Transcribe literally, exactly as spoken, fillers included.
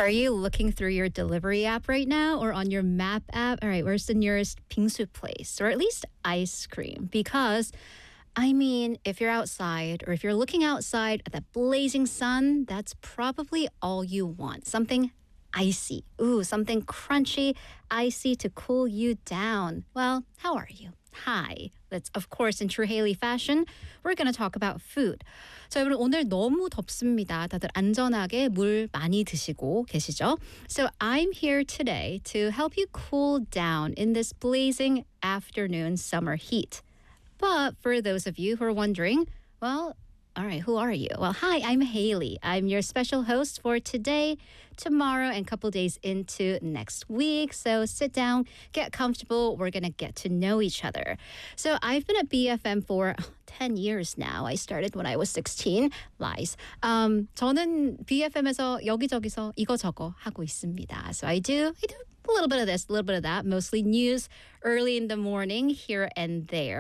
Are you looking through your delivery app right now or on your map app? All right, where's the nearest bingsu place or at least ice cream? Because, I mean, if you're outside or if you're looking outside at the blazing sun, that's probably all you want. Something icy. Ooh, something crunchy, icy to cool you down. Well, how are you? Hi. That's, of course, in true Haley fashion, we're going to talk about food. 자, 여러분 오늘 너무 덥습니다. 다들 안전하게 물 많이 드시고 계시죠? So I'm here today to help you cool down in this blazing afternoon summer heat. But for those of you who are wondering, well, all right, who are you? Well, hi, I'm Haley. I'm your special host for today, tomorrow, and a couple days into next week. So sit down, get comfortable. We're going to get to know each other. So I've been at B F M for ten years now. I started when I was sixteen. Lies. Um, 저는 비에프엠에서 여기저기서 이거저거 하고 있습니다. So I do, I do a little bit of this, a little bit of that, mostly news early in the morning here and there.